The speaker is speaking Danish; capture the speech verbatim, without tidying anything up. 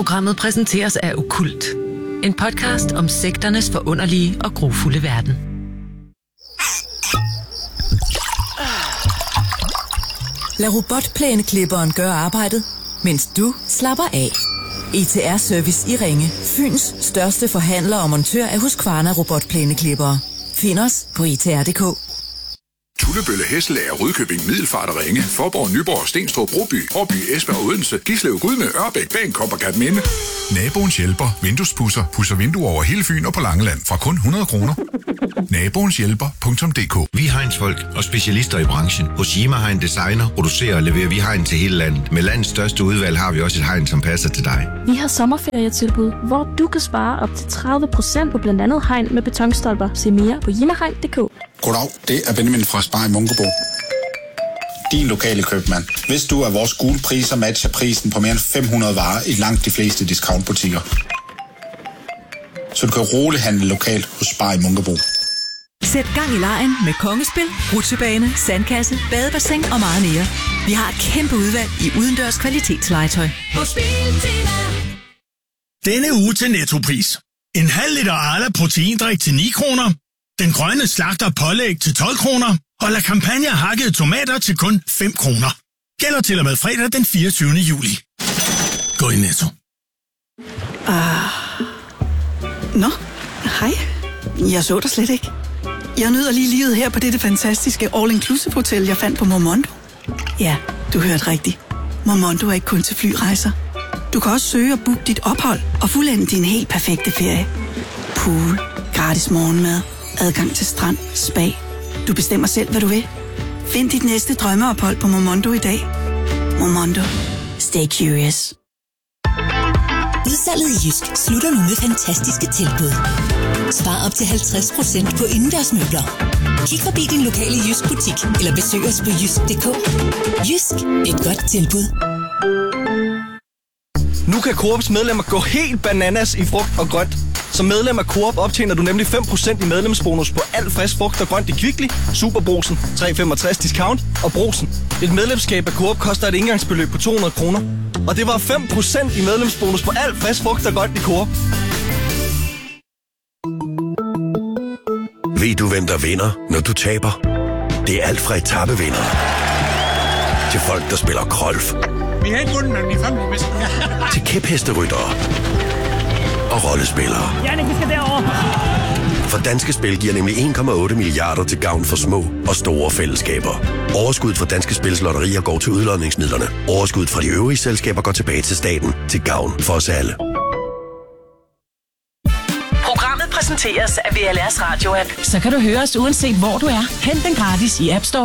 Programmet præsenteres af Okkult. En podcast om sekternes forunderlige og grufulde verden. Lad robotplæneklipperen gøre arbejdet, mens du slapper af. E T R-service i Ringe. Fyns største forhandler og montør af Husqvarna robotplæneklippere. Find os på e t r punktum d k. Tullebølle, Hesselager, Rudkøbing, Middelfart og Ringe, Forborg, Nyborg, Stenstrup, Broby, Årby, Esbjerg og Odense, Gislev, Gudme, Ørbæk, Bagenkop og Katminde. Naboens hjælper, vinduespudser, pudser vinduer over hele Fyn og på Langeland fra kun hundrede kroner. naboens hjælper punktum d k. Vi Hegnsfolk og specialister i branchen. Hos Jima Hegn Designer producerer og leverer vi hegn til hele landet. Med landets største udvalg har vi også et hegn, som passer til dig. Vi har sommerferietilbud, hvor du kan spare op til tredive procent på blandt andet hegn med betonstolper. Se mere på jimahegn punktum d k. Goddag, det er Benjamin fra Spar i Munkebo. Din lokale købmand. Hvis du er vores gule priser matcher prisen på mere end fem hundrede varer i langt de fleste discountbutikker. Så du kan roligt handle lokalt hos Spar i Munkebo. Sæt gang i lejen med kongespil, rutsjebane, sandkasse, badebassin og meget mere. Vi har et kæmpe udvalg i udendørs kvalitetslegetøj. Denne uge til Nettopris. En halv liter Arla proteindrik til ni kroner. Den grønne slagter pålæg til tolv kroner. Og La Campagna hakkede tomater til kun fem kroner. Gælder til og med fredag den fireogtyvende juli. Gå i Netto. Ah. Nå, hej. Jeg så dig slet ikke. Jeg nyder lige livet her på dette fantastiske all-inclusive hotel, jeg fandt på Momondo. Ja, du hørte rigtigt. Momondo er ikke kun til flyrejser. Du kan også søge og booke dit ophold og fuldende din helt perfekte ferie. Pool, gratis morgenmad, adgang til strand, spa. Du bestemmer selv, hvad du vil. Find dit næste drømmeophold på Momondo i dag. Momondo. Stay curious. Udsalget i Jysk slutter nu med fantastiske tilbud. Spar op til halvtreds procent på indendørsmøbler. Kig forbi din lokale Jysk butik eller besøg os på jysk punktum d k. Jysk. Et godt tilbud. Nu kan Coops medlemmer gå helt bananas i frugt og grønt. Som medlem af Coop optjener du nemlig fem procent i medlemsbonus på alt frisk frugt og grønt i Kvickly, Superbrugsen, tre komma femogtres discount og Brugsen. Et medlemskab af Coop koster et indgangsbeløb på to hundrede kroner. Og det var fem procent i medlemsbonus på alt frisk frugt og grønt i Coop. Ved du, hvem der vinder, når du taber? Det er alt fra etappevinder til folk, der spiller golf. Vi har ikke vundet, men vi fandt det. Til kæphesteryttere og rollespillere. Jannik, vi skal derover. For Danske Spil giver nemlig en komma otte milliarder til gavn for små og store fællesskaber. Overskud fra Danske Spils lotterier går til udlodningsmidlerne. Overskud fra de øvrige selskaber går tilbage til staten til gavn for os alle. Programmet præsenteres af V L R's radio-app. Så kan du høre os uanset hvor du er. Hent den gratis i App Store